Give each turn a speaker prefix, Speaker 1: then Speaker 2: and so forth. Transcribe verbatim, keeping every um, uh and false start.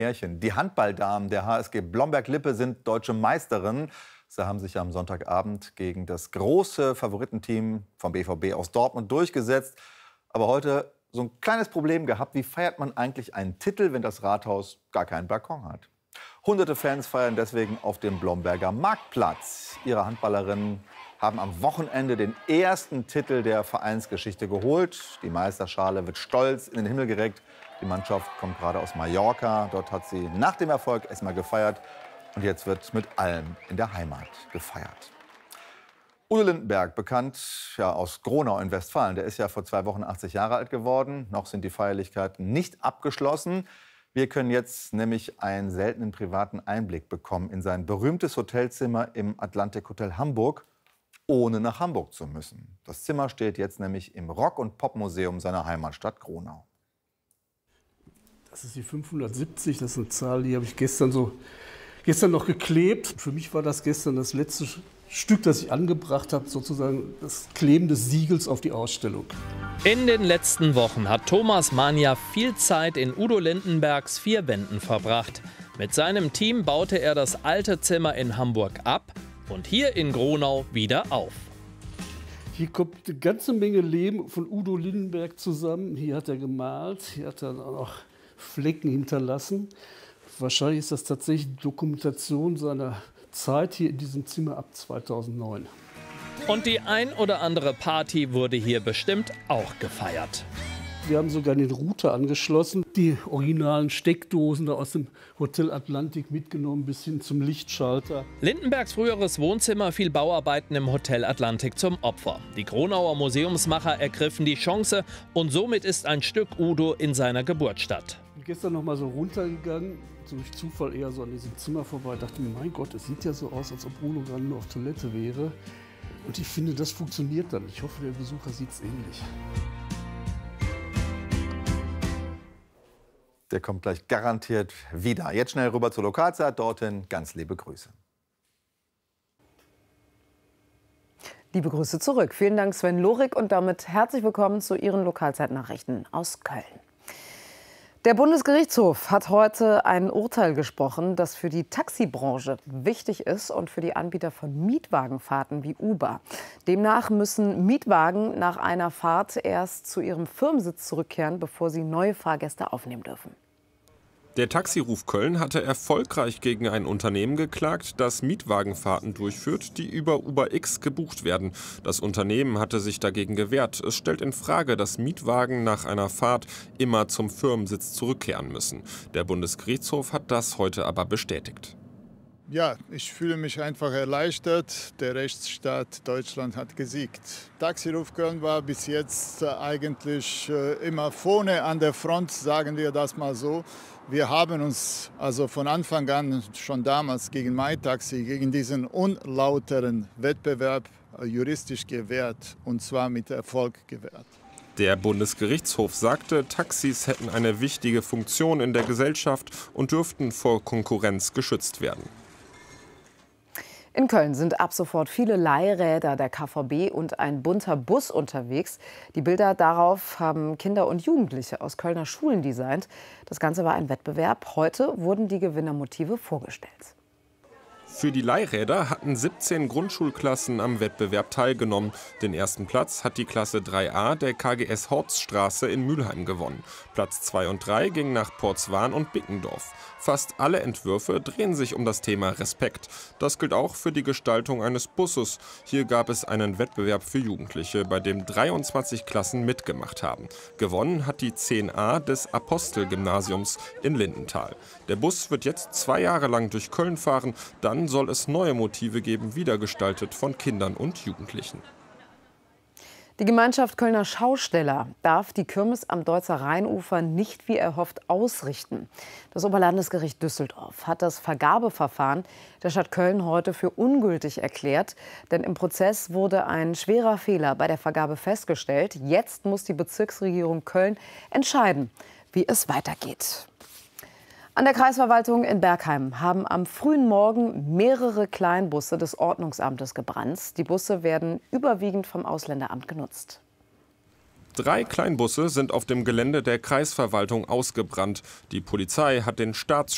Speaker 1: Märchen. Die Handballdamen der H S G Blomberg-Lippe sind deutsche Meisterinnen. Sie haben sich am Sonntagabend gegen das große Favoritenteam vom B V B aus Dortmund durchgesetzt. Aber heute so ein kleines Problem gehabt. Wie feiert man eigentlich einen Titel, wenn das Rathaus gar keinen Balkon hat? Hunderte Fans feiern deswegen auf dem Blomberger Marktplatz. Ihre Handballerinnen haben am Wochenende den ersten Titel der Vereinsgeschichte geholt. Die Meisterschale wird stolz in den Himmel gereckt. Die Mannschaft kommt gerade aus Mallorca. Dort hat sie nach dem Erfolg erstmal gefeiert. Und jetzt wird mit allem in der Heimat gefeiert. Udo Lindenberg, bekannt ja, aus Gronau in Westfalen, der ist ja vor zwei Wochen achtzig Jahre alt geworden. Noch sind die Feierlichkeiten nicht abgeschlossen. Wir können jetzt nämlich einen seltenen privaten Einblick bekommen in sein berühmtes Hotelzimmer im Atlantik Hotel Hamburg, ohne nach Hamburg zu müssen. Das Zimmer steht jetzt nämlich im Rock- und Popmuseum seiner Heimatstadt Gronau.
Speaker 2: Das ist die fünfhundertsiebzig, das ist eine Zahl, die habe ich gestern so gestern noch geklebt. Für mich war das gestern das letzte Stück, das ich angebracht habe, sozusagen das Kleben des Siegels auf die Ausstellung.
Speaker 3: In den letzten Wochen hat Thomas Manja viel Zeit in Udo Lindenbergs vier Wänden verbracht. Mit seinem Team baute er das alte Zimmer in Hamburg ab und hier in Gronau wieder auf.
Speaker 2: Hier kommt eine ganze Menge Leben von Udo Lindenberg zusammen. Hier hat er gemalt, hier hat er auch noch Flecken hinterlassen. Wahrscheinlich ist das tatsächlich Dokumentation seiner Zeit hier in diesem Zimmer ab zweitausendneun.
Speaker 3: Und die ein oder andere Party wurde hier bestimmt auch gefeiert.
Speaker 2: Wir haben sogar den Router angeschlossen, die originalen Steckdosen da aus dem Hotel Atlantik mitgenommen bis hin zum Lichtschalter.
Speaker 3: Lindenbergs früheres Wohnzimmer fiel Bauarbeiten im Hotel Atlantik zum Opfer. Die Gronauer Museumsmacher ergriffen die Chance und somit ist ein Stück Udo in seiner Geburtsstadt.
Speaker 2: Ich bin gestern noch mal so runtergegangen, so durch Zufall eher so an diesem Zimmer vorbei. Ich dachte mir, mein Gott, es sieht ja so aus, als ob Udo gerade nur auf Toilette wäre. Und ich finde, das funktioniert dann. Ich hoffe, der Besucher sieht es ähnlich.
Speaker 1: Der kommt gleich garantiert wieder. Jetzt schnell rüber zur Lokalzeit. Dorthin ganz liebe Grüße.
Speaker 4: Liebe Grüße zurück. Vielen Dank, Sven Lorik. Und damit herzlich willkommen zu Ihren Lokalzeitnachrichten aus Köln. Der Bundesgerichtshof hat heute ein Urteil gesprochen, das für die Taxibranche wichtig ist und für die Anbieter von Mietwagenfahrten wie Uber. Demnach müssen Mietwagen nach einer Fahrt erst zu ihrem Firmensitz zurückkehren, bevor sie neue Fahrgäste aufnehmen dürfen.
Speaker 5: Der Taxiruf Köln hatte erfolgreich gegen ein Unternehmen geklagt, das Mietwagenfahrten durchführt, die über UberX gebucht werden. Das Unternehmen hatte sich dagegen gewehrt. Es stellt in Frage, dass Mietwagen nach einer Fahrt immer zum Firmensitz zurückkehren müssen. Der Bundesgerichtshof hat das heute aber bestätigt.
Speaker 6: Ja, ich fühle mich einfach erleichtert. Der Rechtsstaat Deutschland hat gesiegt. Taxiruf Köln war bis jetzt eigentlich immer vorne an der Front, sagen wir das mal so. Wir haben uns also von Anfang an schon damals gegen MyTaxi, gegen diesen unlauteren Wettbewerb juristisch gewehrt, und zwar mit Erfolg gewehrt.
Speaker 5: Der Bundesgerichtshof sagte, Taxis hätten eine wichtige Funktion in der Gesellschaft und dürften vor Konkurrenz geschützt werden.
Speaker 4: In Köln sind ab sofort viele Leihräder der K V B und ein bunter Bus unterwegs. Die Bilder darauf haben Kinder und Jugendliche aus Kölner Schulen designt. Das Ganze war ein Wettbewerb. Heute wurden die Gewinnermotive vorgestellt.
Speaker 5: Für die Leihräder hatten siebzehn Grundschulklassen am Wettbewerb teilgenommen. Den ersten Platz hat die Klasse drei a der K G S Horststraße in Mülheim gewonnen. Platz zwei und drei gingen nach Portswan und Bickendorf. Fast alle Entwürfe drehen sich um das Thema Respekt. Das gilt auch für die Gestaltung eines Busses. Hier gab es einen Wettbewerb für Jugendliche, bei dem dreiundzwanzig Klassen mitgemacht haben. Gewonnen hat die zehn a des Apostel-Gymnasiums in Lindenthal. Der Bus wird jetzt zwei Jahre lang durch Köln fahren. Dann soll es neue Motive geben, wiedergestaltet von Kindern und Jugendlichen.
Speaker 4: Die Gemeinschaft Kölner Schausteller darf die Kirmes am Deutzer Rheinufer nicht wie erhofft ausrichten. Das Oberlandesgericht Düsseldorf hat das Vergabeverfahren der Stadt Köln heute für ungültig erklärt. Denn im Prozess wurde ein schwerer Fehler bei der Vergabe festgestellt. Jetzt muss die Bezirksregierung Köln entscheiden, wie es weitergeht. An der Kreisverwaltung in Bergheim haben am frühen Morgen mehrere Kleinbusse des Ordnungsamtes gebrannt. Die Busse werden überwiegend vom Ausländeramt genutzt.
Speaker 5: Drei Kleinbusse sind auf dem Gelände der Kreisverwaltung ausgebrannt. Die Polizei hat den Staatsschutz